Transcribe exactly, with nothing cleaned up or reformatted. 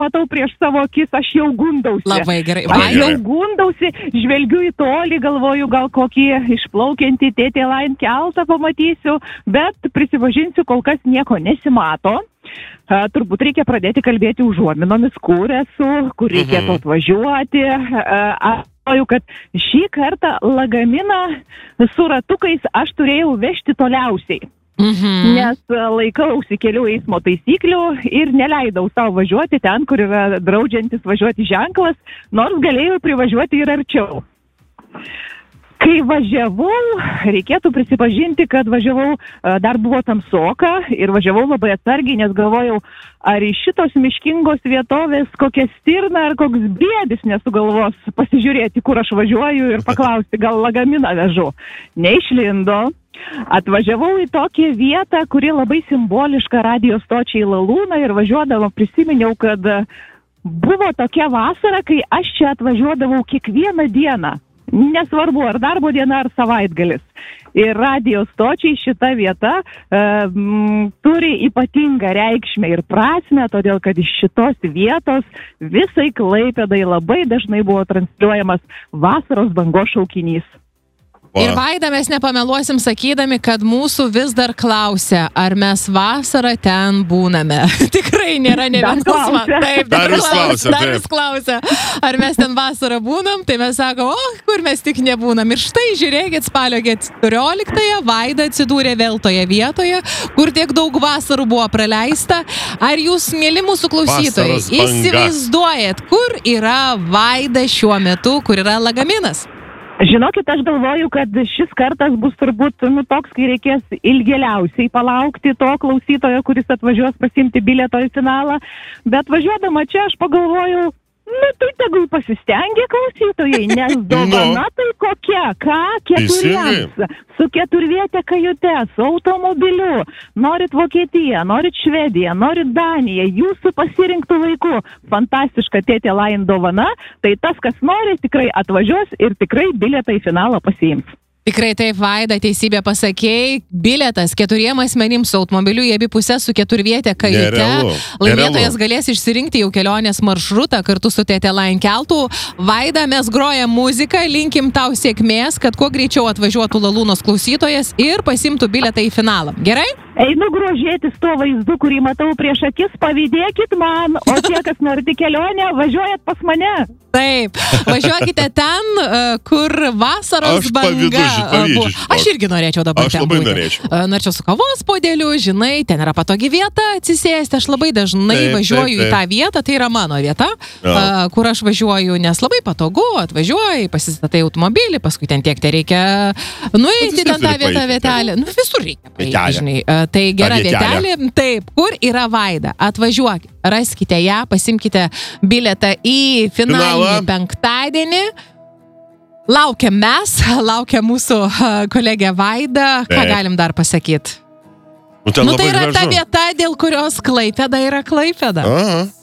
matau prieš savo akis, aš jau gundausi. Labai gerai. Aš jau gundausi, žvelgiu į tolį, galvoju, gal kokį išplaukiantį tėtė Line keltą pamatysiu, bet prisipažinsiu, kol kas nieko nesimato. Uh, turbūt reikia pradėti kalbėti užuominomis, kur esu, kur reikėtų atvažiuoti. Uh, Aš kad šį kartą lagaminą su ratukais aš turėjau vežti toliausiai. Mhm. Nes laikausi kelių eismo taisyklių ir neleidau savo važiuoti ten, kur yra draudžiantis važiuoti ženklas, nors galėjau privažiuoti ir arčiau. Kai važiavau, reikėtų prisipažinti, kad važiavau, dar buvo tamsoka ir važiavau labai atsargiai, nes galvojau, ar iš šitos miškingos vietovės kokia stirna ar koks briedis nesugalvos pasižiūrėti, kur aš važiuoju ir paklausti, gal lagaminą vežu. Neišlindo. Atvažiavau į tokią vietą, kuri labai simboliška radijo stočiai Lalūną ir važiuodama prisiminiau, kad buvo tokia vasara, kai aš čia atvažiuodavau kiekvieną dieną. Nesvarbu, ar darbo diena, ar savaitgalis. Ir radijo stočiai šita vieta e, m, turi ypatingą reikšmę ir prasmę, todėl kad iš šitos vietos visai Klaipėdai labai dažnai buvo transliuojamas vasaros bangos šaukinys. Wow. Ir Vaida, mes nepameluosim sakydami, kad mūsų vis dar klausia, ar mes vasarą ten būname. Tikrai nėra ne vienas man. Taip, dar vis klausia, dar vis klausia, ar mes ten vasarą būnam, tai mes sako, o, kur mes tik nebūnam. Ir štai, žiūrėkit, spalio keturioliktąją Vaida atsidūrė vėl toje vietoje, kur tiek daug vasarų buvo praleista. Ar jūs, mėly mūsų klausytojai, įsivaizduojat, kur yra Vaida šiuo metu, kur yra lagaminas? Žinokit, aš galvoju, kad šis kartas bus turbūt nu, toks, kai reikės ilgėliausiai palaukti to klausytojo, kuris atvažiuos pasiimti bilieto į finalą. Bet važiuodama čia aš pagalvojau, nu tai tegul pasistengia klausytojai, nes dovana tai kokia, ką keturiems, su keturviete kajute, su automobiliu, norit Vokietiją, norit Švediją, norit Daniją, jūsų pasirinktų laiku, fantastiška tėtė Line dovana, tai tas, kas nori, tikrai atvažiuos ir tikrai bilietą į finalą pasiims. Tikrai taip, Vaida, teisybė pasakėjai, bilietas keturiem asmenims su automobiliu į abi pusės su keturviete kajute. Nerealu. Laimėtojas galės išsirinkti jau kelionės maršrutą kartu su tėtė Line keltu. Vaida, mes grojam muziką, linkim tau sėkmės, kad kuo greičiau atvažiuotų Lalūnos klausytojas ir pasimtų bilietą į finalą. Gerai? Einu grožėtis tuo vaizdu, kurį matau prieš akis, pavydėkit man, o tie, kas norite kelionę, važiuojat pas mane. Taip, važiuokite ten, kur vasaros aš banga buvo. Aš irgi norėčiau dabar aš ten labai būti. Norėčiau. Norėčiau su kavos podeliu, žinai, ten yra patogi vieta atsisėsti. Aš labai dažnai taip, važiuoju taip, taip. į tą vietą, tai yra mano vieta, ja. kur aš važiuoju, nes labai patogu, atvažiuoju, pasistatai automobilį, paskui ten tiek te reikia nueiti ten tą vietą vietelę. Nu, visur reikia paeiti, žinai. Tai gera vietelė. Taip, kur yra Vaida? Atvažiuok, raskite ją, pasimkite bilietą į finalinį penktadienį. Laukiam mes, laukia mūsų kolegė Vaida. Ką Taip. galim dar pasakyti? Nu, nu tai yra gražu. Ta vieta, dėl kurios Klaipėda yra Klaipėda. Aha.